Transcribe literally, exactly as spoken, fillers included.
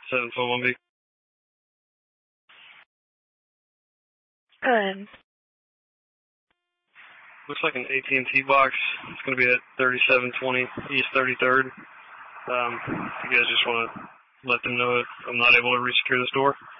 seven foot one B. Good. Looks like an A T and T box. It's going to be at thirty-seven twenty East thirty-third. Um, if you guys just want to let them know that I'm not able to resecure this door.